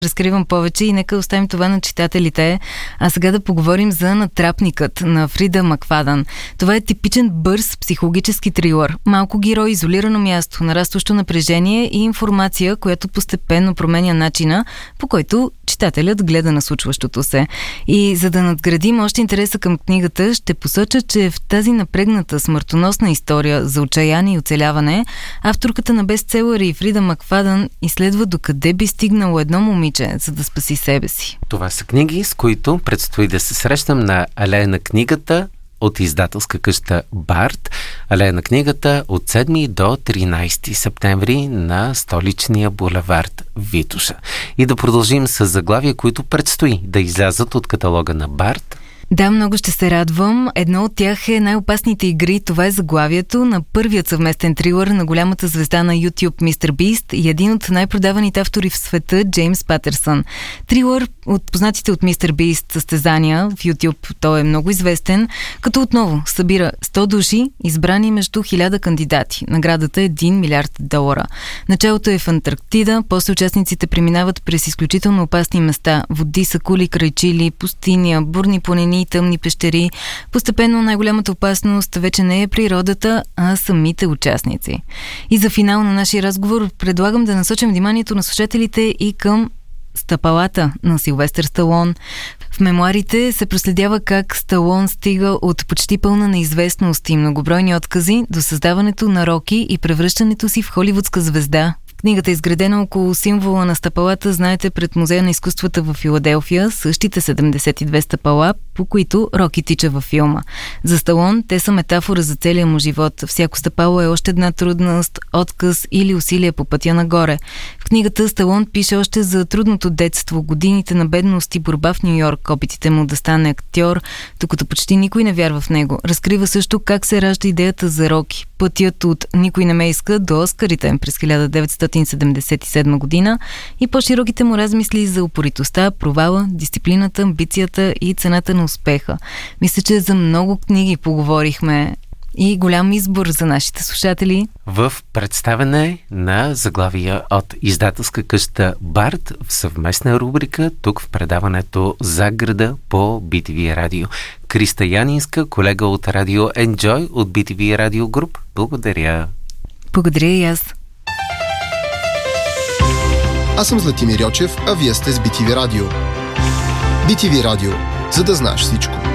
разкривам повече и нека оставим това на читателите. А сега да поговорим за Натрапникът на Фрида Макфадън. Това е типичен бърз психологически трилър. Малко герой, изолирано място, нарастващо напрежение и информация, която постепенно променя начина, по който читателят гледа на случващото се. И за да надградим още интереса към книгата, ще посоча, че в тази напрегната смъртоносна история за отчаяние и оцеляване, авторката на бестселъри Фрида Макфадън изследва докъде би стигнало едно момиче, за да спаси себе си. Това са книги, с които предстои да се срещам на Алея на книгата от издателска къща Барт. Алея на книгата от 7 до 13 септември на столичния булевард Витоша. И да продължим с заглавия, които предстои да излязат от каталога на Барт. Да, много ще се радвам. Едно от тях е Най-опасните игри. Това е заглавието на първият съвместен трилър на голямата звезда на YouTube Мистер Бист и един от най-продаваните автори в света Джеймс Патърсън. Трилър от познатите от Мистер Бист състезания в YouTube. Той е много известен, като отново събира 100 души, избрани между 1000 кандидати. Наградата е $1 милиард. Началото е в Антарктида, после участниците преминават през изключително опасни места. Води, сакули, крайчили, пустиня, бурни планини, тъмни пещери. Постепенно най-голямата опасност вече не е природата, а самите участници. И за финал на нашия разговор предлагам да насочим вниманието на слушателите и към Стъпалата на Силвестър Сталон. В мемуарите се проследява как Сталон стига от почти пълна неизвестност и многобройни откази до създаването на Роки и превръщането си в холивудска звезда. Книгата е изградена около символа на стъпалата, знаете, пред Музея на изкуствата в Филаделфия, същите 72 стъпала, по които Роки тича във филма. За Сталон те са метафора за целия му живот. Всяко стъпало е още една трудност, отказ или усилие по пътя нагоре. В книгата Сталон пише още за трудното детство, годините на бедност и борба в Ню-Йорк, опитите му да стане актьор, докато почти никой не вярва в него. Разкрива също как се ражда идеята за Роки. Пътят от "Никой не ме иска" до Оскарите през 1977 година и по-широките му размисли за упоритостта, провала, дисциплината, амбицията и цената на успеха. Мисля, че за много книги поговорихме и голям избор за нашите слушатели. В представяне на заглавия от издателска къща Барт в съвместна рубрика тук в предаването "За града" по BTV Радио. Криста Янинска, колега от Радио Enjoy от BTV Радио Груп. Благодаря. Благодаря и аз. Аз съм Златимир Йочев, а вие сте с BTV Радио. BTV Радио, за да знаеш всичко.